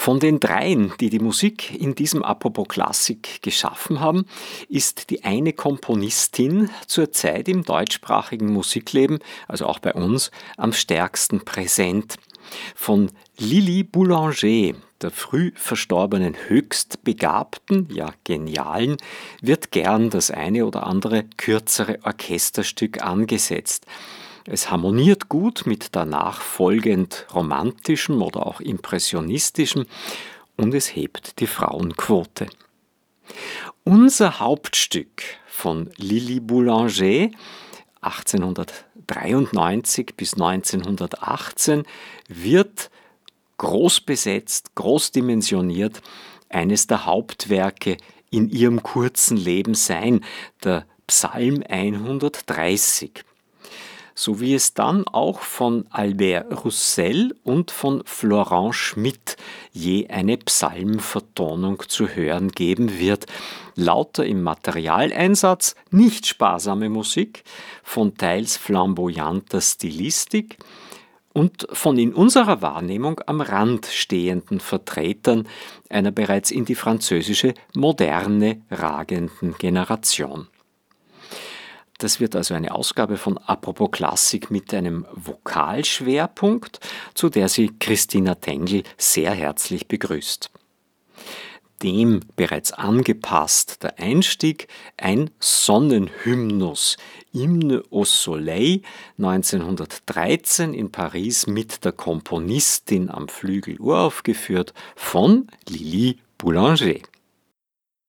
Von den dreien, die die Musik in diesem Apropos Klassik geschaffen haben, ist die eine Komponistin zurzeit im deutschsprachigen Musikleben, also auch bei uns, am stärksten präsent. Von Lili Boulanger, der früh verstorbenen höchst begabten, ja genialen, wird gern das eine oder andere kürzere Orchesterstück angesetzt. Es harmoniert gut mit danach folgend romantischem oder auch impressionistischem und es hebt die Frauenquote. Unser Hauptstück von Lili Boulanger 1893 bis 1918 wird groß besetzt, großdimensioniert, eines der Hauptwerke in ihrem kurzen Leben sein, der Psalm 130. So wie es dann auch von Albert Roussel und von Florent Schmitt je eine Psalmvertonung zu hören geben wird. Lauter im Materialeinsatz, nicht sparsame Musik, von teils flamboyanter Stilistik und von in unserer Wahrnehmung am Rand stehenden Vertretern einer bereits in die französische Moderne ragenden Generation. Das wird also eine Ausgabe von Apropos Klassik mit einem Vokalschwerpunkt, zu der sie Christina Tengl sehr herzlich begrüßt. Dem bereits angepasst der Einstieg ein Sonnenhymnus, Hymne au Soleil, 1913 in Paris mit der Komponistin am Flügel uraufgeführt von Lili Boulanger.